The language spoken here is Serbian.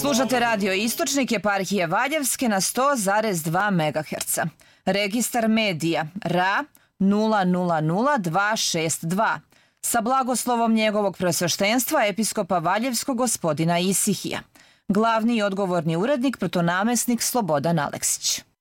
Slušate radio Istočnik eparhije Valjevske na 100,2 MHz. Registar medija RA 000262 sa blagoslovom njegovog preosveštenstva episkopa Valjevskog gospodina Isihija. Glavni i odgovorni urednik protonamesnik Slobodan Aleksić.